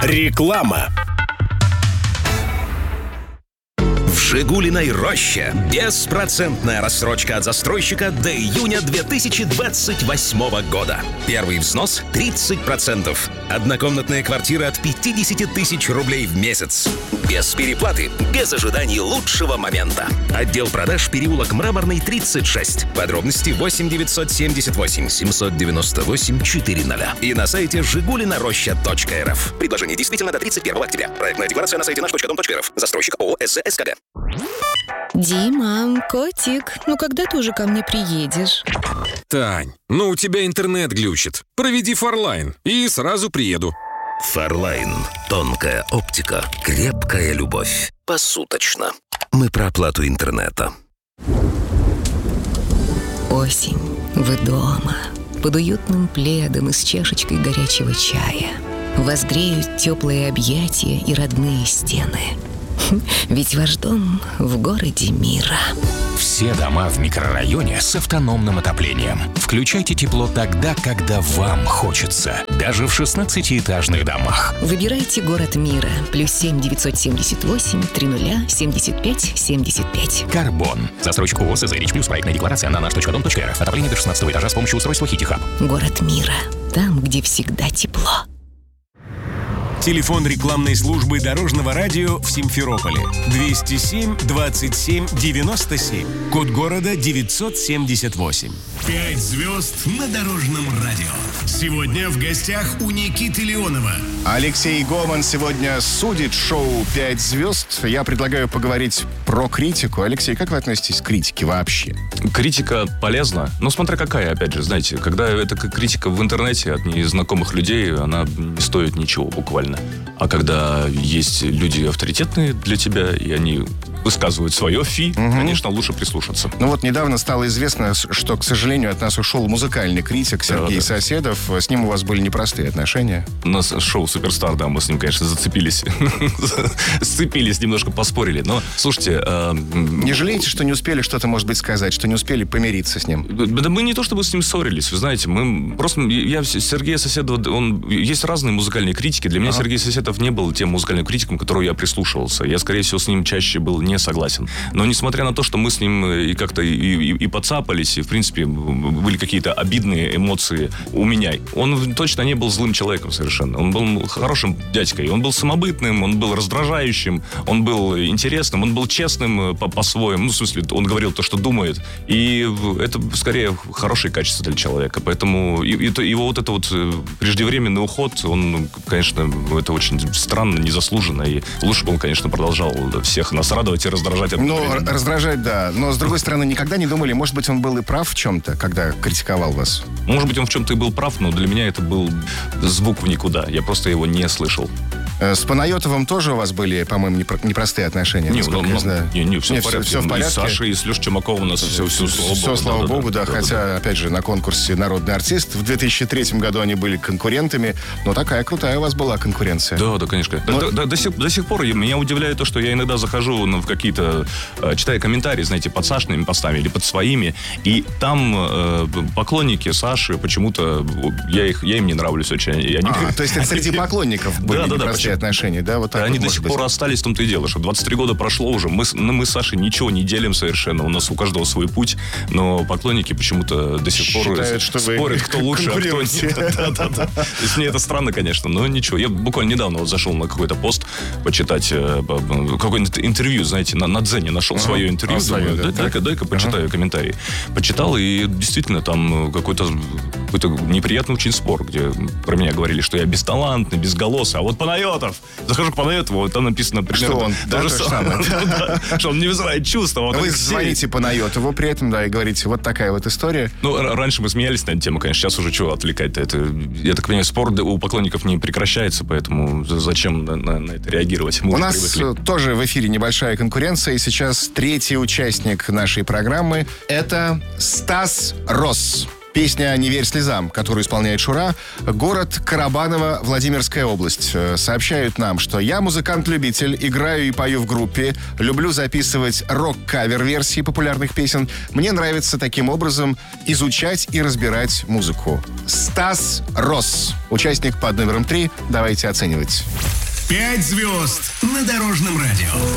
Реклама. В «Жигулиной роще» беспроцентная рассрочка от застройщика до июня 2028 года. Первый взнос 30%. Однокомнатная квартира от 50 тысяч рублей в месяц. Без переплаты, без ожиданий лучшего момента. Отдел продаж, переулок Мраморный, 36. Подробности 8 978 798 400. И на сайте жигулинароща.рф. Предложение действительно до 31 октября. Проектная декларация на сайте наш.дом.рф. Застройщик ООО СЗ-СКД. Дима, котик, ну когда ты уже ко мне приедешь? Тань, ну у тебя интернет глючит. Проведи Фарлайн и сразу приеду. Фарлайн. Тонкая оптика, крепкая любовь. Посуточно. Мы про оплату интернета. Осень. Вы дома. Под уютным пледом и с чашечкой горячего чая. Вас греют теплые объятия и родные стены. Ведь ваш дом в городе мира. Все дома в микрорайоне с автономным отоплением. Включайте тепло тогда, когда вам хочется. Даже в 16-этажных домах. Выбирайте город мира. +7 978 30 75 75. Карбон. Застройщик ООО «СЗ-Рич Плюс». Проектная декларация на наш.дом.рф. Отопление до 16 этажа с помощью устройства Хити-Хаб. Город мира. Там, где всегда тепло. Телефон рекламной службы Дорожного радио в Симферополе 207 27 97. Код города 978. 5 звезд на Дорожном радио. Сегодня в гостях у Никиты Леонова. Алексей Гоман сегодня судит шоу «5 звезд». Я предлагаю поговорить про критику. Алексей, как вы относитесь к критике вообще? Критика полезна, но смотря какая, опять же, знаете, когда это критика в интернете от незнакомых людей, она не стоит ничего буквально. А когда есть люди авторитетные для тебя, и они высказывают свое конечно, лучше прислушаться. Ну вот недавно стало известно, что, к сожалению, от нас ушел музыкальный критик Сергей Соседов. С ним у вас были непростые отношения. У нас шоу «Суперстар», да, мы с ним, конечно, зацепились. Сцепились, немножко поспорили. Но, слушайте... Не жалеете, что не успели что-то, может быть, сказать, что не успели помириться с ним? Да мы не то чтобы с ним ссорились, вы знаете, мы просто... Сергея Соседова, есть разные музыкальные критики. Для меня Сергей Соседов не был тем музыкальным критиком, которого я прислушивался. Я, скорее всего, с ним чаще был не согласен. Но несмотря на то, что мы с ним и как-то и подцапались, и, в принципе, были какие-то обидные эмоции у меня, он точно не был злым человеком совершенно. Он был хорошим дядькой. Он был самобытным, он был раздражающим, он был интересным, он был честным по-своему. Ну, в смысле, он говорил то, что думает. И это, скорее, хорошие качества для человека. Поэтому его вот это вот преждевременный уход, он, конечно, это очень странно, незаслуженно. И лучше бы он, конечно, продолжал всех нас радовать и раздражать. Раздражать, да. Но, с другой стороны, никогда не думали, может быть, он был и прав в чем-то, когда критиковал вас? Может быть, он в чем-то и был прав, но для меня это был звук в никуда. Я просто его не слышал. С Панайотовым тоже у вас были, по-моему, непростые отношения? Не, все в порядке. Все в порядке. И с Сашей, и с Лешей Чумаковым у нас все слава богу, да. Хотя, опять же, на конкурсе «Народный артист» в 2003 году они были конкурентами, но такая крутая у вас была конкуренция. Да, конечно. До сих пор меня удивляет то, что я иногда захожу в какие-то, читаю комментарии, знаете, под Сашиными постами или под своими, и там поклонники Саши почему-то, я им не нравлюсь очень. То есть это среди поклонников были непростые отношения, да? Вот так они вот до сих пор остались, в том-то и дело, что 23 года прошло уже, мы с Сашей ничего не делим совершенно, у нас у каждого свой путь, но поклонники почему-то до сих пор спорят, кто лучше, а кто нет. Да. То есть мне это странно, конечно, но ничего. Я буквально недавно зашел на какой-то пост почитать какое-нибудь интервью, знаете, на Дзене нашел свое интервью. Дай-ка почитаю комментарии. Почитал, и действительно там какой-то неприятный очень спор, где про меня говорили, что я бесталантный, безголосый, а вот Панайотов. Захожу к Панайотову, вот там написано примерно... Что он, то же самое. Что он не вызывает чувства. Вы звоните Панайотову при этом, да, и говорите, вот такая вот история. Ну, раньше мы смеялись на эту тему, конечно, сейчас уже чего отвлекать-то. Это, я так понимаю, спор у поклонников не прекращается, поэтому зачем на это реагировать? У нас тоже в эфире небольшая конкуренция, и сейчас третий участник нашей программы — это Стас Росс. Песня «Не верь слезам», которую исполняет Шура, город Карабаново, Владимирская область. Сообщают нам, что я музыкант-любитель, играю и пою в группе, люблю записывать рок-кавер-версии популярных песен. Мне нравится таким образом изучать и разбирать музыку. Стас Росс, участник под номером 3. Давайте оценивать. 5 звезд на Дорожном радио.